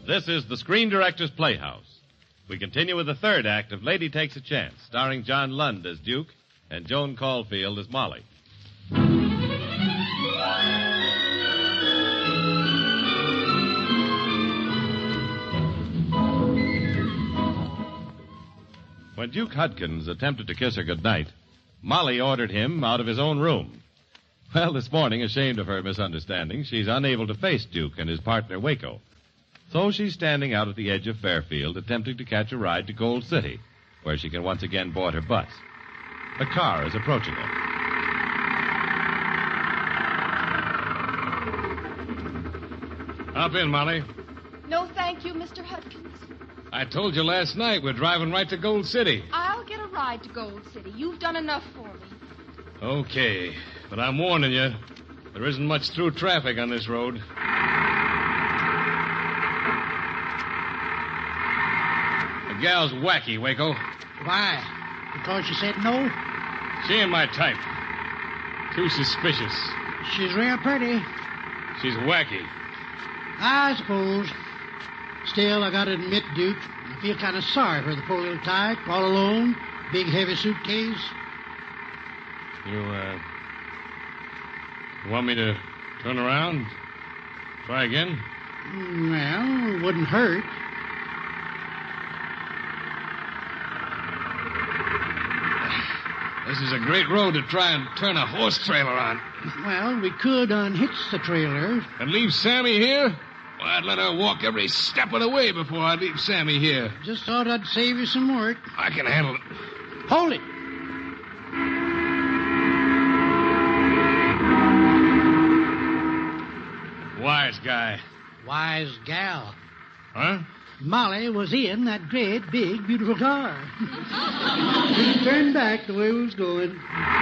This is the Screen Director's Playhouse. We continue with the third act of Lady Takes a Chance, starring John Lund as Duke and Joan Caulfield as Molly. When Duke Hudkins attempted to kiss her goodnight, Molly ordered him out of his own room. Well, this morning, ashamed of her misunderstanding, she's unable to face Duke and his partner, Waco. So she's standing out at the edge of Fairfield, attempting to catch a ride to Gold City, where she can once again board her bus. A car is approaching her. Hop in, Molly. No, thank you, Mr. Hudkins. I told you last night we're driving right to Gold City. I'll get a ride to Gold City. You've done enough for me. Okay, but I'm warning you, there isn't much through traffic on this road. The gal's wacky, Waco. Why? Because she said no? She ain't my type. Too suspicious. She's real pretty. She's wacky. I suppose. Still, I gotta admit, Duke, I feel kind of sorry for the poor little tyke, all alone, big heavy suitcase. You want me to turn around? Try again? Well, it wouldn't hurt. This is a great road to try and turn a horse trailer on. Well, we could unhitch the trailer. And leave Sammy here? Well, I'd let her walk every step of the way before I leave Sammy here. Just thought I'd save you some work. I can handle it. Hold it. Wise guy. Wise gal. Huh? Molly was in that great, big, beautiful car. We turned back the way we was going.